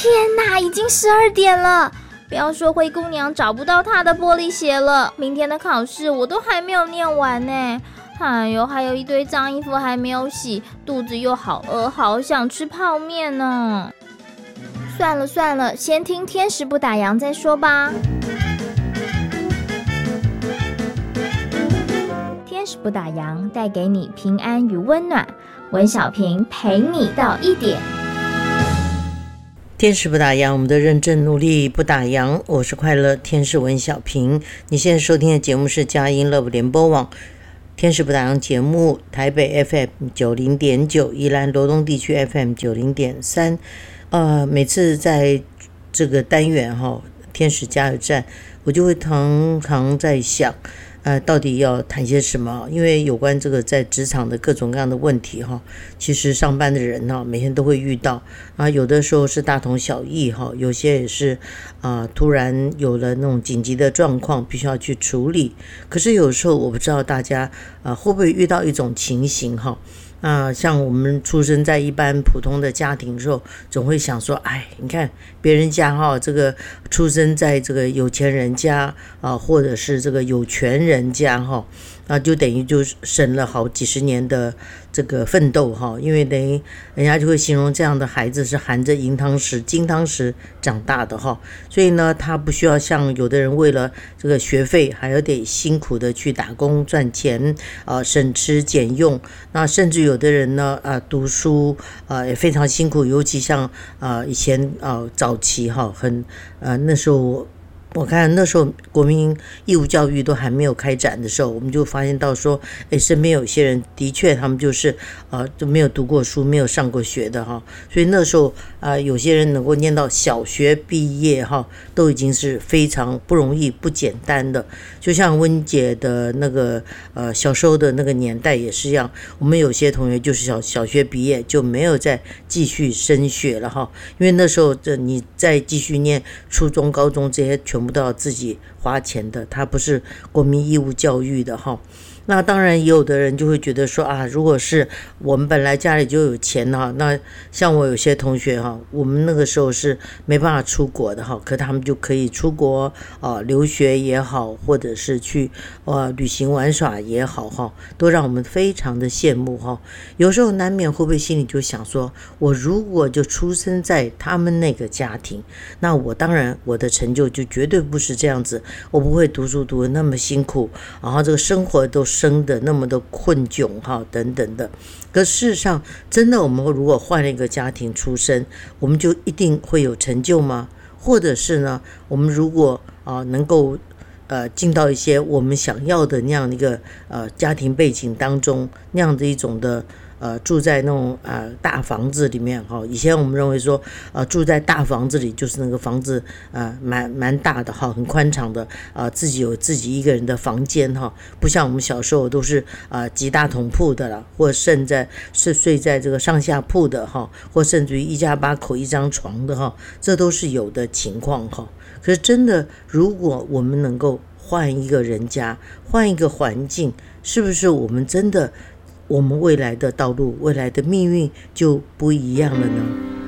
哪，已经12点了！不要说灰姑娘找不到她的玻璃鞋了，明天的考试我都还没有念完呢。哎呦，还有一堆脏衣服还没有洗，肚子又好饿，好想吃泡面呢。算了，先听天使不打烊再说吧。天使不打烊，带给你平安与温暖。文小平陪你到1点。 天使不打烊，我们的认真努力不打烊。我是快乐天使文小平。你现在收听的节目是佳音乐联播网天使不打烊节目，台北 FM 90.9，宜兰罗东地区 FM 90.3。每次在这个单元天使加油站，我就会常常在想，到底要谈些什么？因为有关这个在职场的各种各样的问题其实上班的人每天都会遇到有的时候是大同小异有些也是突然有了那种紧急的状况，必须要去处理。可是有时候我不知道大家会不会遇到一种情形像我们出生在一般普通的家庭的时候，总会想说，你看别人家这个出生在这个有钱人家或者是这个有权人家就等于就省了好几十年的这个奋斗因为等于人家就会形容这样的孩子是含着银汤匙金汤匙长大的所以呢他不需要像有的人为了这个学费还有点辛苦的去打工赚钱省吃俭用。那甚至有的人呢读书也非常辛苦，尤其像以前早期那时候我看那时候国民义务教育都还没有开展的时候，我们就发现到说身边有些人的确他们就是就没有读过书，没有上过学的所以那时候有些人能够念到小学毕业都已经是非常不容易不简单的。就像温姐的那个小时候的那个年代也是一样，我们有些同学就是小学毕业就没有再继续升学了因为那时候你再继续念初中高中这些全部都要自己花钱的，它不是国民义务教育的那当然也有的人就会觉得说如果是我们本来家里就有钱那像我有些同学我们那个时候是没办法出国的可他们就可以出国留学也好，或者是去旅行玩耍也好都让我们非常的羡慕有时候难免会不会心里就想说，我如果就出生在他们那个家庭，那我当然我的成就就绝对不是这样子，我不会读书读得那么辛苦，然后这个生活都生的那么的困窘等等的。可事实上真的我们如果换了一个家庭出生，我们就一定会有成就吗？或者是呢我们如果能够进到一些我们想要的那样的一个家庭背景当中，那样的一种的住在那种大房子里面以前我们认为说住在大房子里就是那个房子蛮大的很宽敞的自己有自己一个人的房间不像我们小时候都是几大桶铺的啦，或甚至是睡在这个上下铺的或甚至于一家8口一张床的这都是有的情况可是真的如果我们能够换一个人家，换一个环境，是不是我们真的我们未来的道路未来的命运就不一样了呢？